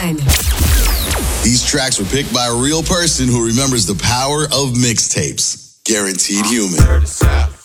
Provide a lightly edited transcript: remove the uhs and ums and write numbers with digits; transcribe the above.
1. These tracks were picked by a real person who remembers the power of mixtapes. Guaranteed Human.